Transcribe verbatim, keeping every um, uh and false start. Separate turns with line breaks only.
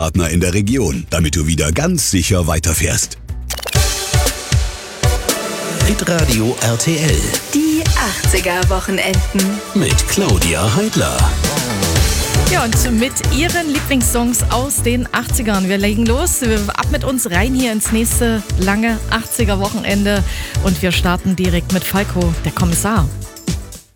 Servicepartner in der Region, damit du wieder ganz sicher weiterfährst. Hitradio R T L.
Die achtziger-Wochenenden.
Mit Claudia Heidler.
Ja, und mit ihren Lieblingssongs aus den achtzigern. Wir legen los, ab mit uns rein hier ins nächste lange achtziger-Wochenende. Und wir starten direkt mit Falco, der Kommissar.